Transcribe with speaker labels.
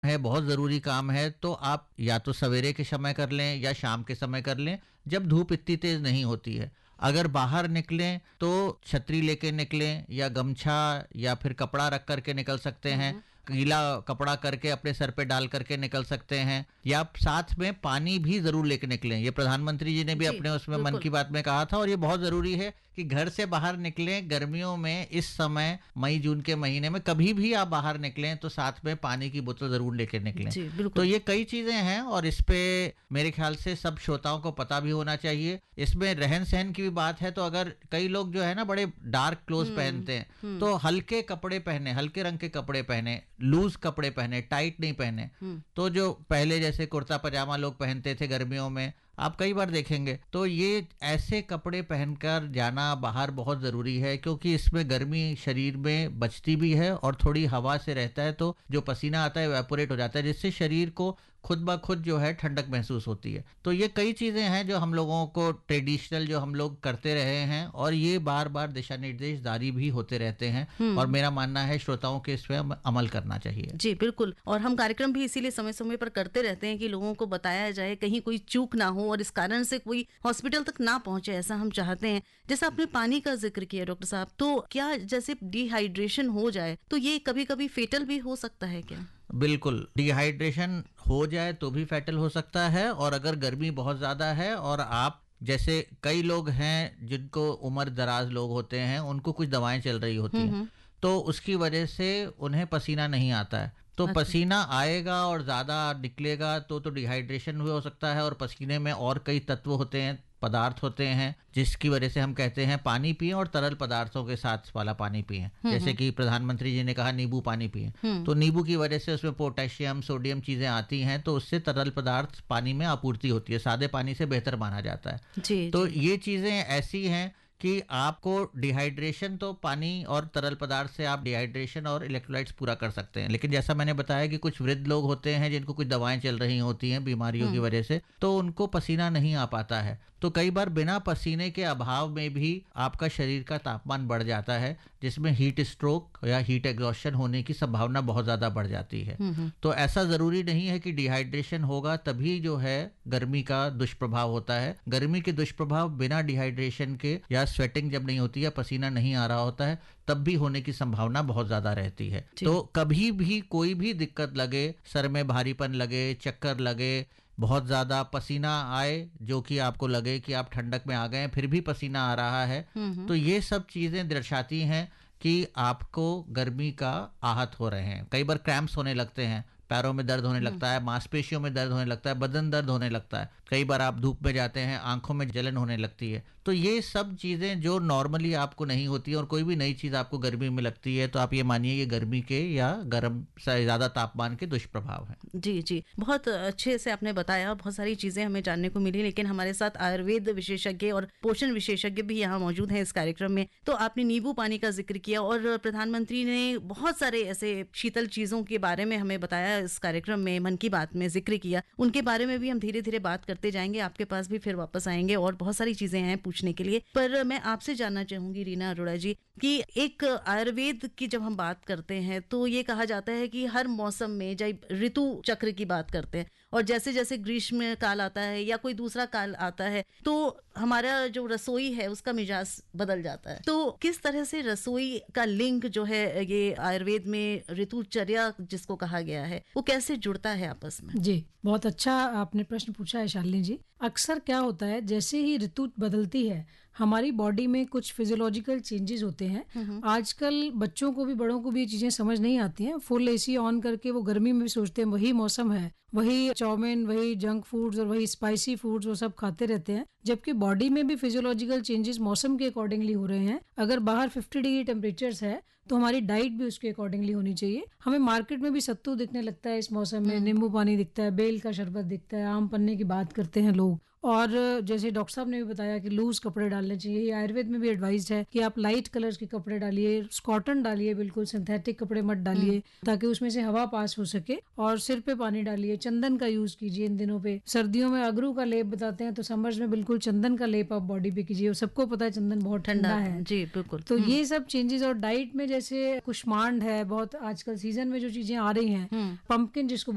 Speaker 1: है, बहुत ज़रूरी काम है, तो आप या तो सवेरे के समय कर लें या शाम के समय कर लें, जब धूप इतनी तेज़ नहीं होती है। अगर बाहर निकलें तो छतरी लेके निकलें या गमछा या फिर कपड़ा रख कर के निकल सकते हैं।
Speaker 2: हुँ।
Speaker 1: गीला कपड़ा करके अपने सर पे डाल करके निकल सकते हैं, या साथ में पानी भी ज़रूर लेके निकलें। ये प्रधानमंत्री जी ने भी
Speaker 2: जी,
Speaker 1: अपने उसमें मन
Speaker 2: बिल्कुल।
Speaker 1: की बात में कहा था, और ये बहुत ज़रूरी है कि घर से बाहर निकलें गर्मियों में। इस समय मई जून के महीने में कभी भी आप बाहर निकलें तो साथ में पानी की बोतल ज़रूर लेके निकलें।
Speaker 2: जी,
Speaker 1: तो
Speaker 2: बिल्कुल।
Speaker 1: ये कई चीज़ें हैं, और इस पे मेरे ख्याल से सब श्रोताओं को पता भी होना चाहिए। इसमें रहन-सहन की भी बात है, तो अगर कई लोग जो है ना बड़े डार्क क्लोथ्स
Speaker 2: हुँ,
Speaker 1: पहनते हैं,
Speaker 2: हुँ,
Speaker 1: तो हल्के कपड़े पहने, हल्के रंग के कपड़े पहने, लूज़ कपड़े पहने, टाइट नहीं पहने।
Speaker 2: हुँ।
Speaker 1: तो जो पहले जैसे कुर्ता पजामा लोग पहनते थे गर्मियों में, आप कई बार देखेंगे, तो ये ऐसे कपड़े पहनकर जाना बाहर बहुत ज़रूरी है, क्योंकि इसमें गर्मी शरीर में बचती भी है और थोड़ी हवा से रहता है, तो जो पसीना आता है इवेपोरेट हो जाता है, जिससे शरीर को खुद ब खुद जो है ठंडक महसूस होती है। तो ये कई चीज़ें हैं जो हम लोगों को ट्रेडिशनल जो हम लोग करते रहे हैं, और ये बार-बार दिशा निर्देश जारी भी होते रहते हैं, और
Speaker 2: हुँ।
Speaker 1: मेरा मानना है श्रोताओं के इस पे अमल करना चाहिए।
Speaker 2: जी, बिल्कुल। और हम कार्यक्रम भी इसीलिए समय-समय पर करते रहते हैं कि लोगों को बताया जाए, कहीं कोई चूक ना हो और इस कारण से कोई हॉस्पिटल तक ना पहुँचे, ऐसा हम चाहते हैं। जैसा आपने पानी का ज़िक्र किया डॉक्टर साहब, तो क्या जैसे डिहाइड्रेशन हो जाए, तो ये कभी-कभी फेटल भी हो सकता है क्या?
Speaker 1: बिल्कुल, डिहाइड्रेशन हो जाए तो भी फैटल हो सकता है, और अगर गर्मी बहुत ज़्यादा है और आप जैसे कई लोग हैं जिनको उम्र दराज लोग होते हैं, उनको कुछ दवाएँ चल रही होती
Speaker 2: हुँ,
Speaker 1: हैं,
Speaker 2: हुँ।
Speaker 1: तो उसकी वजह से उन्हें पसीना नहीं आता है। तो
Speaker 2: अच्छा।
Speaker 1: पसीना आएगा और ज़्यादा निकलेगा तो डिहाइड्रेशन भी हो सकता है, और पसीने में और कई तत्व होते हैं, पदार्थ होते हैं, जिसकी वजह से हम कहते हैं पानी पिएँ और तरल पदार्थों के साथ वाला पानी पिएँ।
Speaker 2: हुँ,
Speaker 1: जैसे
Speaker 2: हुँ।
Speaker 1: कि प्रधानमंत्री जी ने कहा नींबू पानी पिएँ।
Speaker 2: हुँ।
Speaker 1: तो नींबू की वजह से उसमें पोटेशियम, सोडियम चीज़ें आती हैं, तो उससे तरल पदार्थ पानी में आपूर्ति होती है, सादे पानी से बेहतर माना जाता है।
Speaker 2: जी,
Speaker 1: तो
Speaker 2: जी।
Speaker 1: ये चीज़ें ऐसी हैं कि आपको डिहाइड्रेशन, तो पानी और तरल पदार्थ से आप डिहाइड्रेशन और इलेक्ट्रोलाइट्स पूरा कर सकते हैं। लेकिन जैसा मैंने बताया कि कुछ वृद्ध लोग होते हैं जिनको कुछ दवाएँ चल रही होती हैं बीमारियों की
Speaker 2: हुँ।
Speaker 1: वजह से, तो उनको पसीना नहीं आ पाता है। तो कई बार बिना पसीने के अभाव में भी आपका शरीर का तापमान बढ़ जाता है, जिसमें हीट स्ट्रोक या हीट एग्जॉशन होने की संभावना बहुत ज़्यादा बढ़ जाती है।
Speaker 2: हुँ, हुँ।
Speaker 1: तो ऐसा ज़रूरी नहीं है कि डिहाइड्रेशन होगा तभी जो है गर्मी का दुष्प्रभाव होता है। गर्मी के दुष्प्रभाव बिना डिहाइड्रेशन के, या स्वेटिंग जब नहीं होती है, पसीना नहीं आ रहा होता है, तब भी होने की संभावना बहुत ज़्यादा रहती है।
Speaker 2: जी।
Speaker 1: तो कभी भी कोई भी दिक्कत लगे, सर में भारीपन लगे, चक्कर लगे, बहुत ज़्यादा पसीना आए, जो कि आपको लगे कि आप ठंडक में आ गए हैं फिर भी पसीना आ रहा है,
Speaker 2: हुँ, हुँ।
Speaker 1: तो ये सब चीज़ें दर्शाती हैं कि आपको गर्मी का आहत हो रहे हैं। कई बार क्रैम्प्स होने लगते हैं, पैरों में दर्द होने
Speaker 2: हुँ।
Speaker 1: लगता है, मांसपेशियों में दर्द होने लगता है, बदन दर्द होने लगता है। कई बार आप धूप में जाते हैं, आंखों में जलन होने लगती है। तो ये सब चीज़ें जो नॉर्मली आपको नहीं होती, और कोई भी नई चीज़ आपको गर्मी में लगती है, तो आप ये मानिए ये गर्मी के या गर्म से ज़्यादा तापमान के दुष्प्रभाव हैं।
Speaker 2: जी, जी। बहुत अच्छे से आपने बताया, बहुत सारी चीज़ें हमें जानने को मिली, लेकिन हमारे साथ आयुर्वेद विशेषज्ञ और पोषण विशेषज्ञ भी यहाँ मौजूद हैं इस कार्यक्रम में। तो आपने नींबू पानी का ज़िक्र किया और प्रधानमंत्री ने बहुत सारे ऐसे शीतल चीज़ों के बारे में हमें बताया इस कार्यक्रम में, मन की बात में ज़िक्र किया। उनके बारे में भी हम धीरे-धीरे बात करते जाएँगे, आपके पास भी फिर वापस आएँगे और बहुत सारी चीज़ें हैं पूछने के लिए। पर मैं आपसे जानना चाहूँगी रीना अरोड़ा जी कि एक आयुर्वेद की जब हम बात करते हैं, तो ये कहा जाता है कि हर मौसम में जब ऋतु चक्र की बात करते हैं और जैसे-जैसे ग्रीष्म काल आता है या कोई दूसरा काल आता है, तो हमारा जो रसोई है उसका मिजाज बदल जाता है। तो किस तरह से रसोई का लिंक जो है ये आयुर्वेद में ऋतुचर्या जिसको कहा गया है, वो कैसे जुड़ता है आपस में?
Speaker 3: जी, बहुत अच्छा आपने प्रश्न पूछा है शालिनी जी। अक्सर क्या होता है, जैसे ही ऋतु बदलती है, हमारी बॉडी में कुछ फिजियोलॉजिकल चेंजेस होते हैं।
Speaker 2: हुँ, हुँ।
Speaker 3: आजकल बच्चों को भी बड़ों को भी ये चीज़ें समझ नहीं आती हैं। फुल एसी ऑन करके वो गर्मी में भी सोचते हैं वही मौसम है, वही चाउमीन, वही जंक फूड्स और वही स्पाइसी फूड्स वो सब खाते रहते हैं। जबकि बॉडी में भी फिजियोलॉजिकल चेंजेस मौसम के अकॉर्डिंगली हो रहे हैं। अगर बाहर 50 डिग्री टेम्परेचर्स है तो हमारी डाइट भी उसके अकॉर्डिंगली होनी चाहिए। हमें मार्केट में भी सत्तू दिखने लगता है इस मौसम में, नींबू पानी दिखता है, बेल का शरबत दिखता है, आम पन्ने की बात करते हैं लोग। और जैसे डॉक्टर साहब ने भी बताया कि लूज कपड़े डालने चाहिए, ये आयुर्वेद में भी एडवाइस्ड है कि आप लाइट कलर्स के कपड़े डालिए, कॉटन डालिए, बिल्कुल सिंथेटिक कपड़े मत डालिए ताकि उसमें से हवा पास हो सके। और सिर पे पानी डालिए, चंदन का यूज कीजिए इन दिनों पे। सर्दियों में अगरू का लेप बताते हैं, तो समर्स में बिल्कुल चंदन का लेप आप बॉडी पे कीजिए। सबको पता है चंदन बहुत ठंडा है।
Speaker 2: जी, बिल्कुल।
Speaker 3: तो ये सब चेंजेस, और डाइट में जैसे कुष्मांड है, बहुत आजकल सीजन में जो चीजें आ रही हैं, पंपकिन जिसको